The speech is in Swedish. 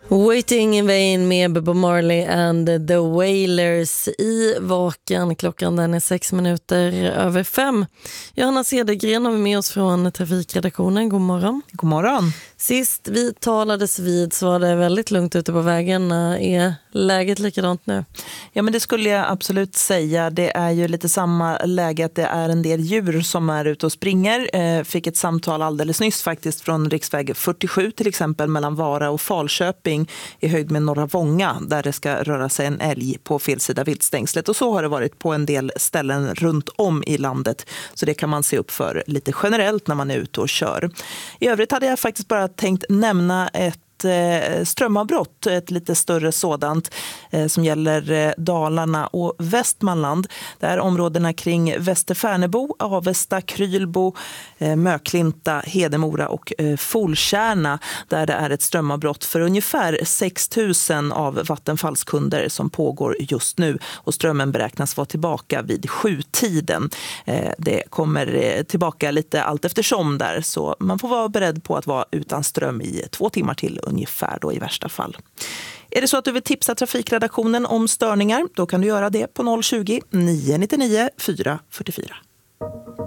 Waiting in vain med Bob Marley and the Wailers i Vaken. Klockan den är 5:06. Johanna Cedergren har vi med oss från trafikredaktionen. God morgon. God morgon. Sist vi talades vid så var det väldigt lugnt ute på vägen. Är läget likadant nu? Ja, men det skulle jag absolut säga. Det är ju lite samma läge att det är en del djur som är ute och springer. Fick ett samtal alldeles nyss faktiskt från riksväg 47 till exempel mellan Vara och Falköping i höjd med Norra Vånga där det ska röra sig en älg på fel sida viltstängslet. Och så har det varit på en del ställen runt om i landet. Så det kan man se upp för lite generellt när man är ute och kör. I övrigt hade jag faktiskt bara tänkt nämna ett strömavbrott, ett lite större sådant som gäller Dalarna och Västmanland. Det är områdena kring Västerfärnebo, Avesta, Krylbo, Möklinta, Hedemora och Folkärna där det är ett strömavbrott för ungefär 6 000 av Vattenfalls kunder som pågår just nu och strömmen beräknas vara tillbaka vid 7-tiden. Det kommer tillbaka lite allt eftersom där så man får vara beredd på att vara utan ström i 2 timmar till ungefär då i värsta fall. Är det så att du vill tipsa trafikredaktionen om störningar, då kan du göra det på 020 999 444.